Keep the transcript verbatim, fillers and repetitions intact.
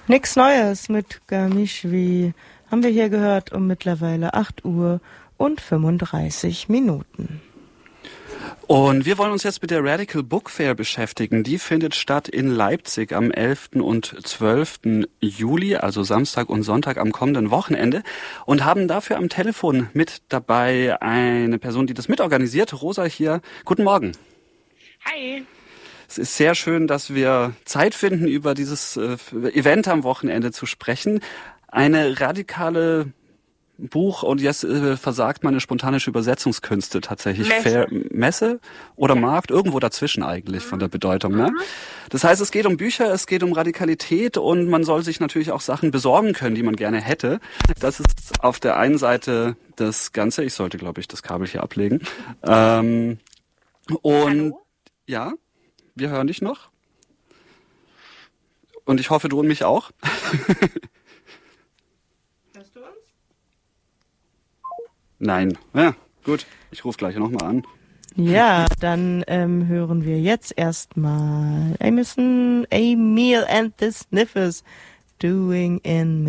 Nix Neues mit Gamischwi haben wir hier gehört um mittlerweile acht Uhr und fünfunddreißig Minuten. Und wir wollen uns jetzt mit der Radical Book Fair beschäftigen. Die findet statt in Leipzig am elften und zwölften Juli, also Samstag und Sonntag am kommenden Wochenende. Und haben dafür am Telefon mit dabei eine Person, die das mitorganisiert. Rosa hier. Guten Morgen. Hi. Es ist sehr schön, dass wir Zeit finden, über dieses äh, Event am Wochenende zu sprechen. Eine radikale Buch und jetzt äh, versagt meine spontanische Übersetzungskünste tatsächlich. Messe. Fair, Messe oder Ja. Markt, irgendwo dazwischen eigentlich Mhm. von der Bedeutung. Ne? Mhm. Das heißt, es geht um Bücher, es geht um Radikalität und man soll sich natürlich auch Sachen besorgen können, die man gerne hätte. Das ist auf der einen Seite das Ganze. Ich sollte, glaube ich, das Kabel hier ablegen. Ähm, und Hallo? ja, wir hören dich noch. Und ich hoffe, du und mich auch. Hörst du uns? Nein. Ja, gut. Ich rufe gleich nochmal an. Ja, dann ähm, hören wir jetzt erstmal Amison, Emil and the Sniffers, Doing in Me.